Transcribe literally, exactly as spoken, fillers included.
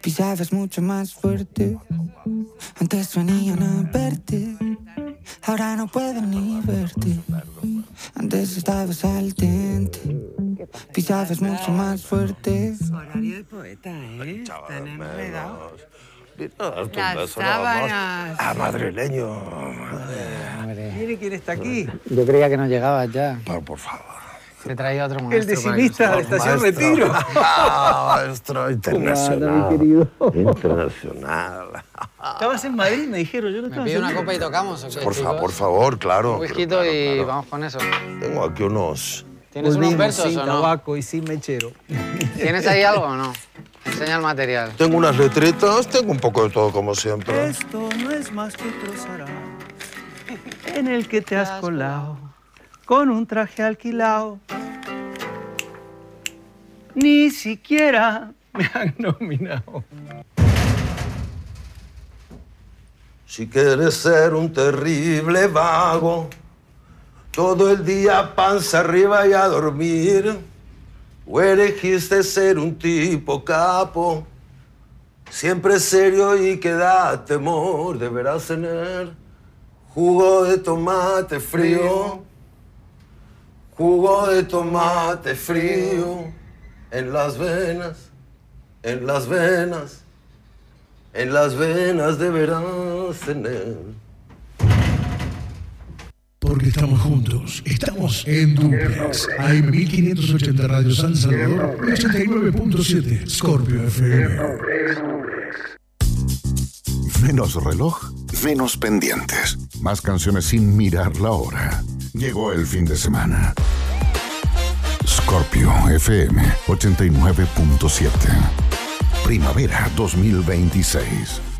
Pisabas mucho más fuerte. Antes venían a verte, ahora no pueden ni verte. Antes estabas al tente, pisabas mucho más fuerte. Horario de poeta, ¿eh? Están enredados. Las sábanas. Ah, madrileño. Madre. Mire quién está aquí. Yo creía que no llegabas ya. Por, por favor. Te traía otro maestro. El decimista de la Estación Maestro. Retiro. Ah, maestro internacional. querido. Internacional. Estabas en Madrid, me dijeron. Yo no ¿Me estaba pide una seguro. copa y tocamos o qué, Por, chicos? fa- por favor, claro. Un whisky pero claro, y claro. vamos con eso. Tengo aquí unos... ¿Tienes unos Volvimos versos sin o no? tabaco y sin mechero. ¿Tienes ahí algo o no? Enseña el material. Tengo unas letritas, tengo un poco de todo como siempre. Esto no es más que otro sarao en el que te has colado con un traje alquilado. Ni siquiera me han nominado. Si quieres ser un terrible vago, todo el día panza arriba y a dormir, o elegiste ser un tipo capo, siempre serio y que da temor, deberás tener jugo de tomate frío, jugo de tomate frío, en las venas, en las venas, en las venas deberás tener. Porque estamos juntos, estamos en Duplex, A M mil quinientos ochenta Radio San Salvador y ochenta y nueve punto siete Scorpio F M. Menos reloj, menos pendientes. Más canciones sin mirar la hora. Llegó el fin de semana. Scorpio F M ochenta y nueve punto siete. Primavera dos mil veintiséis.